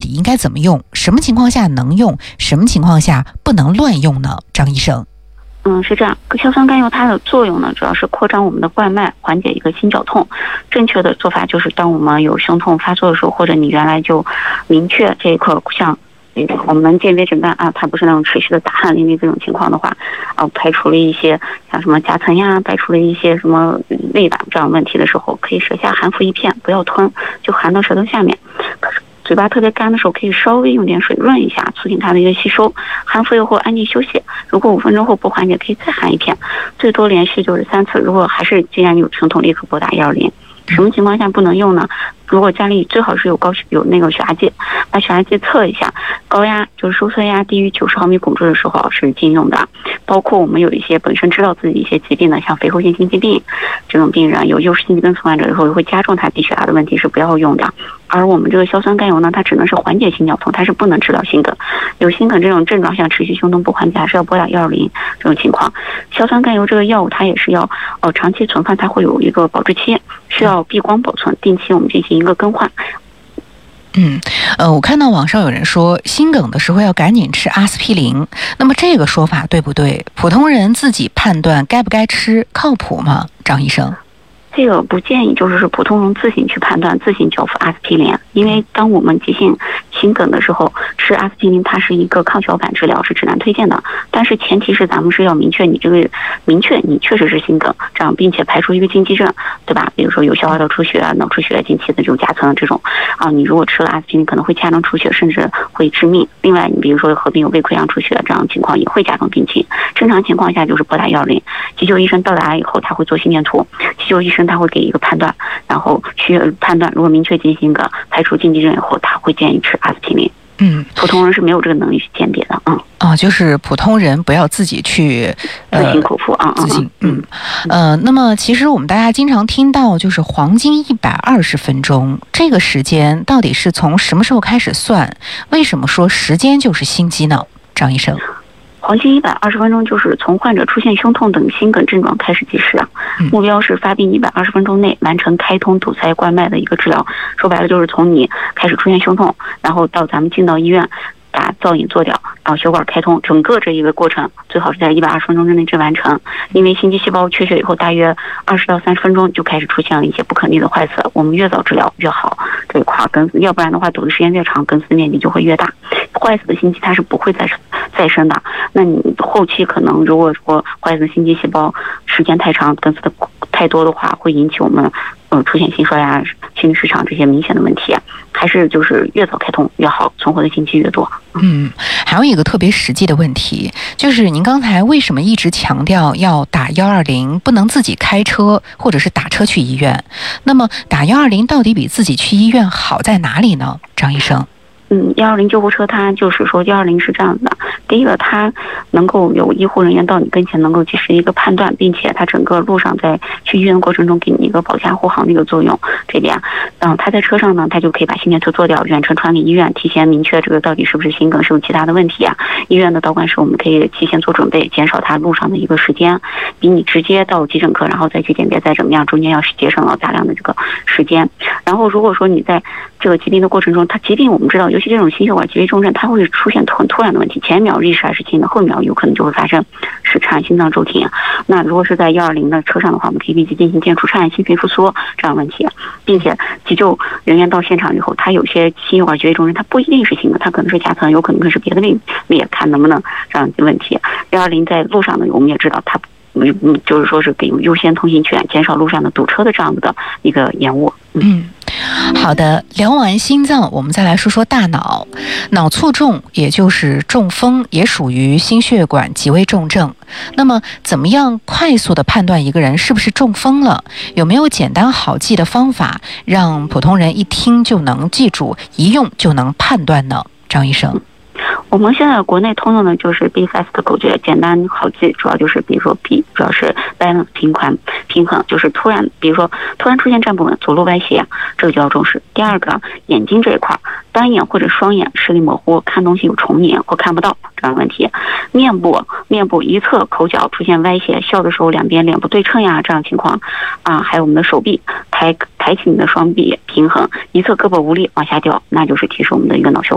底应该怎么用？什么情况下能用？什么情况下不能乱用呢？张医生。 是这样，硝酸甘油它的作用呢，主要是扩张我们的冠脉，缓解一个心绞痛。正确的做法就是，当我们有胸痛发作的时候，或者你原来就明确这一刻像我们鉴别诊断啊，它不是那种持续的打鼾淋漓这种情况的话，排除了一些像什么夹层呀，排除了一些什么胃脘这样问题的时候，可以舌下含服一片，不要吞，就含到舌头下面。可是嘴巴特别干的时候，可以稍微用点水润一下，促进它的一个吸收。含服以后安静休息，如果5分钟后不缓解，可以再含一片，最多连续就是3次。如果还是既然有胸痛，立刻拨打120。什么情况下不能用呢？如果家里最好是有那个血压计，把血压计测一下，高压就是收缩压低于90毫米汞柱的时候是禁用的。包括我们有一些本身知道自己一些疾病的，像肥厚性心肌病这种病人，有幼师心肌梗塞患者以后会加重他低血压的问题，是不要用的。而我们这个硝酸甘油呢，它只能是缓解心绞痛，它是不能治疗心梗。有心梗这种症状，像持续胸痛不缓解，还是要拨打120这种情况。硝酸甘油这个药物它也是要长期存放，它会有一个保质期，需要避光保存，定期我们进行一个更换。 我看到网上有人说心梗的时候要赶紧吃阿司匹林，那么这个说法对不对？普通人自己判断该不该吃，靠谱吗？张医生。 这个不建议就是普通人自行去判断，自行交付阿司匹林，因为当我们急性心梗的时候吃阿司匹林，它是一个抗小板治疗，是指南推荐的，但是前提是咱们是要明确你确实是心梗，这样并且排除一个禁忌症，对吧？比如说有消化道出血、脑出血、近期的这种夹层这种你如果吃了阿司匹林可能会加重出血，甚至会致命。另外你比如说合并有胃溃疡出血，这样情况也会加重病情。正常情况下就是拨打120，急救医生到达以后他会做心电图，急救医生他会给一个判断，然后去判断如果明确急性心梗排除禁忌症以后，他会建议吃阿司匹林。普通人是没有这个能力去鉴别的。 就是普通人不要自己去自行口服自行。那么其实我们大家经常听到就是黄金120分钟，这个时间到底是从什么时候开始算？为什么说时间就是心机呢？张医生。 黄金120分钟就是从患者出现胸痛等心梗症状开始计时啊，目标是发病120分钟内完成开通堵塞冠脉的一个治疗。说白了就是从你开始出现胸痛，然后到咱们进到医院把造影做掉，然后血管开通，整个这一个过程最好是在120分钟之内完成。因为心肌细胞缺血以后，大约20到30分钟就开始出现了一些不可逆的坏死，我们越早治疗越好。这一块梗死，要不然的话堵的时间越长，梗死面积就会越大。坏死的心肌它是不会再生的，那你后期可能如果说坏死的心肌细胞时间太长，梗死的太多的话，会引起我们出现心衰啊、心律失常这些明显的问题。还是就是越早开通越好，存活的心肌越多。 还有一个特别实际的问题，就是您刚才为什么一直强调要打120，不能自己开车或者是打车去医院？那么打120到底比自己去医院好在哪里呢？张医生。 120救护车它就是说120是这样的，第一个它能够有医护人员到你跟前能够及时一个判断，并且它整个路上在去医院的过程中给你一个保驾护航的一个作用，这点它在车上呢，它就可以把心电图做掉，远程传给医院，提前明确这个到底是不是心梗，是有其他的问题啊。医院的导管室我们可以提前做准备，减少它路上的一个时间，比你直接到急诊科然后再去鉴别再怎么样，中间要节省了大量的这个时间。然后如果说你在这个疾病的过程中，它疾病我们知道尤其这种心血管疾病重症，它会出现很突然的问题，前一秒意识还是清的，后一秒有可能就会发生室颤、心脏骤停。那如果是在120的车上的话，我们可以立即进行电除颤、心肺复苏这样的问题，并且急救人员到现场以后，他有些心血管疾病重症，他不一定是心梗，他可能是夹层，有可能是别的病，看能不能这样的问题。120在路上呢，我们也知道它就是说是给优先通行权，减少路上的堵车的这样子的一个延误。 好的，聊完心脏，我们再来说说大脑。脑卒中也就是中风，也属于心血管急危重症。那么怎么样快速的判断一个人是不是中风了？有没有简单好记的方法，让普通人一听就能记住，一用就能判断呢？张医生。 我们现在国内通用的就是 Be Fast 的口诀，简单好记，主要就是比如说 B 主要是 balance 平衡，就是比如说突然出现站不稳、走路歪斜，这个就要重视。第二个，眼睛这一块，单眼或者双眼视力模糊，看东西有重影或看不到这样的问题。面部一侧口角出现歪斜，笑的时候两边脸不对称呀，这样情况还有我们的手臂抬起你的双臂平衡，一侧胳膊无力往下掉，那就是提示我们的一个脑血管